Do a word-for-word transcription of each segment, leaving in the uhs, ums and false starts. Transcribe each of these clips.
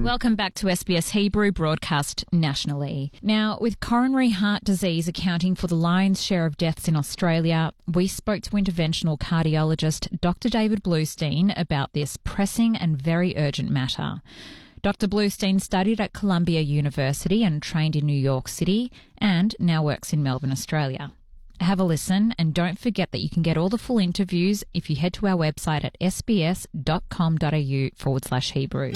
Welcome back to S B S Hebrew, broadcast nationally. Now, with coronary heart disease accounting for the lion's share of deaths in Australia, we spoke to interventional cardiologist Doctor David Bluestein about this pressing and very urgent matter. Doctor Bluestein studied at Columbia University and trained in New York City and now works in Melbourne, Australia. Have a listen, and don't forget that you can get all the full interviews if you head to our website at sbs.com.au forward slash Hebrew.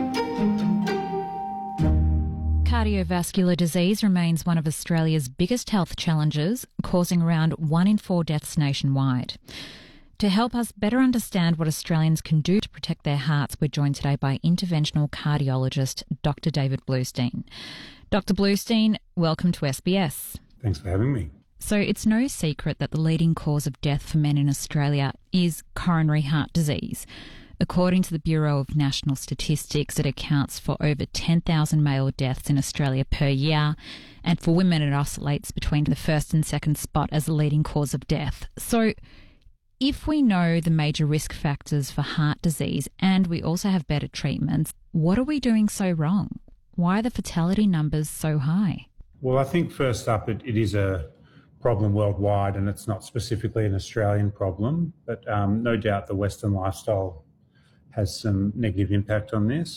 Cardiovascular disease remains one of Australia's biggest health challenges, causing around one in four deaths nationwide. To help us better understand what Australians can do to protect their hearts, we're joined today by interventional cardiologist Doctor David Bluestein. Doctor Bluestein, welcome to S B S. Thanks for having me. So it's no secret that the leading cause of death for men in Australia is coronary heart disease. According to the Bureau of National Statistics, it accounts for over ten thousand male deaths in Australia per year, and for women it oscillates between the first and second spot as the leading cause of death. So if we know the major risk factors for heart disease and we also have better treatments, what are we doing so wrong? Why are the fatality numbers so high? Well, I think first up, it, it is a problem worldwide, and it's not specifically an Australian problem, but um, no doubt the Western lifestyle has some negative impact on this.